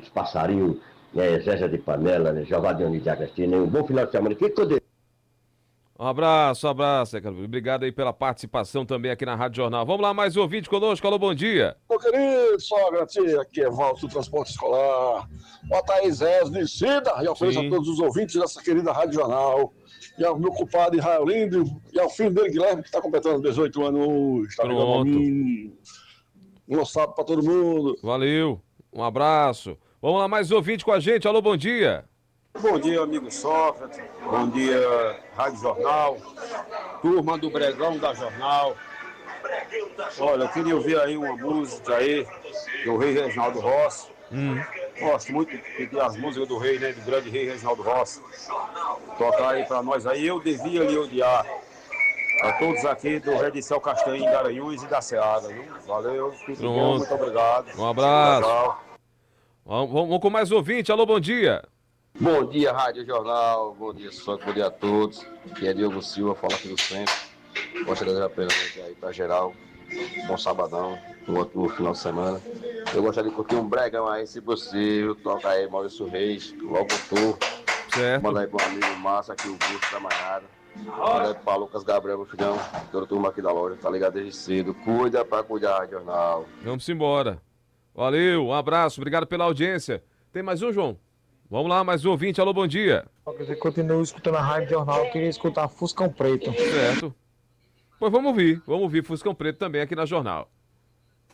pássaros, passarinho, Zézé de Panela, Jovadinho de Agostinho. Um bom final de semana. Fique com Deus. Um abraço, Zé Carlos. Obrigado aí pela participação também aqui na Rádio Jornal. Vamos lá, mais ouvinte conosco. Alô, bom dia. Meu querido Sócrates, aqui é Valso do Transporte Escolar. Bota aí Zé de Cida e ofereço a todos os ouvintes dessa querida Rádio Jornal. E ao meu compadre Israel Lindo e ao filho dele, Guilherme, que está completando 18 anos hoje. Está ligando a mim. Um sábado para todo mundo. Valeu, um abraço. Vamos lá, mais ouvinte com a gente. Alô, bom dia. Bom dia, amigo Sócrates. Bom dia, Rádio Jornal. Turma do Bregão da Jornal. Olha, eu queria ouvir aí uma música aí do Rei Reginaldo Rossi. Gosto muito das músicas do rei, né? Do grande Rei Reginaldo Rossi. Tocar aí pra nós aí. Eu devia lhe odiar. A todos aqui do Redicel Castanho, em Garanhuns e da Seara, viu? Valeu, fique bom, muito obrigado. Um abraço. Vamos com mais ouvinte. Alô, bom dia. Bom dia, Rádio Jornal. Bom dia, Sócrates. Bom dia a todos. Aqui é Diogo Silva, fala aqui do centro. Gostaria de apenas aí pra geral. Bom sabadão, um outro final de semana. Eu gostaria de curtir um bregão aí, se possível. Toca aí Maurício Reis, locutor. Certo. Manda aí pro amigo Massa, aqui o Gusto da Manhada. Manda aí pra Lucas Gabriel, meu filhão. Toda turma aqui da loja, tá ligado desde cedo. Cuida pra cuidar da Rádio Jornal. Vamos embora. Valeu, um abraço, obrigado pela audiência. Tem mais um, João? Vamos lá, mais um ouvinte. Alô, bom dia. Eu continuo escutando a Rádio Jornal, eu queria escutar Fuscão Preto. Certo. Pois vamos ouvir Fuscão Preto também aqui na Jornal.